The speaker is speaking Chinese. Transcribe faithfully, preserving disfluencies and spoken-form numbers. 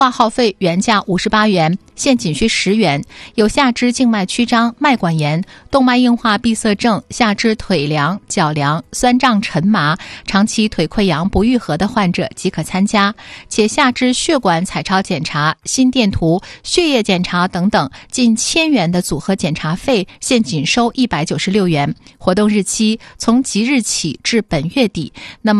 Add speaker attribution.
Speaker 1: 挂号费原价五十八元，现仅需十元。有下肢静脉曲张、脉管炎、动脉硬化闭塞症、下肢腿凉、脚凉、酸胀沉麻、长期腿溃疡不愈合的患者即可参加，且下肢血管彩超检查、心电图、血液检查等等近千元的组合检查费现仅收一百九十六元。活动日期从即日起至本月底。那么